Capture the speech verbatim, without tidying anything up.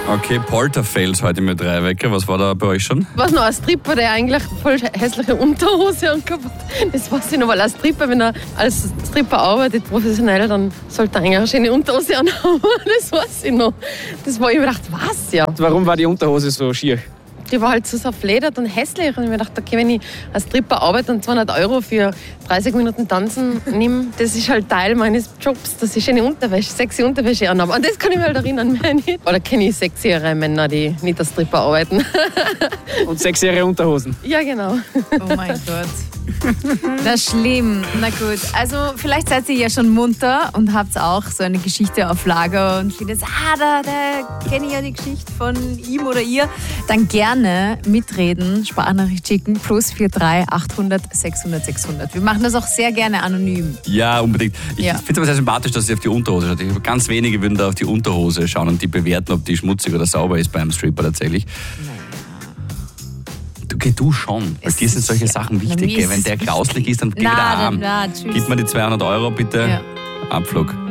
Okay, Polterfails heute mit drei Wecker. Was war da bei euch schon? Was noch, ein Stripper, der eigentlich voll hässliche Unterhose angehabt hat. Das weiß ich noch, weil ein Stripper, wenn er als Stripper arbeitet, professionell, dann sollte er eigentlich eine schöne Unterhose anhaben. Das weiß ich noch. Das war, ich mir gedacht, was, ja. Warum war die Unterhose so schier? Die war halt so verfledert und hässlich. Und ich mir gedacht, okay, wenn ich als Stripper arbeite und zweihundert Euro für dreißig Minuten tanzen nehme, das ist halt Teil meines Jobs, dass ich schöne Unterwäsche, sexy Unterwäsche anhabe. Und das kann ich mir halt erinnern, mehr nicht. Oder kenne ich sexiere Männer, die nicht als Stripper arbeiten. Und sexiere Unterhosen. Ja, genau. Oh mein Gott. Das ist schlimm. Na gut, also vielleicht seid ihr ja schon munter und habt auch so eine Geschichte auf Lager und findet, ah, da, da kenne ich ja die Geschichte von ihm oder ihr. Dann gerne mitreden, Sprachnachricht schicken, plus vier drei achthundert sechshundert sechshundert. Wir machen das auch sehr gerne anonym. Ja, unbedingt. Ich Ja. finde es aber sehr sympathisch, dass sie auf die Unterhose schaut. Ich- Ganz wenige würden da auf die Unterhose schauen und die bewerten, ob die schmutzig oder sauber ist beim Stripper tatsächlich. Okay, du schon. Weil Es dir sind ist- solche Sachen Na, wichtig. mir gell? ist Wenn es der wichtig. grauslich ist, dann geh Na, wieder dann- arm. na, tschüss. Gib mir die zweihundert Euro bitte. Ja. Abflug.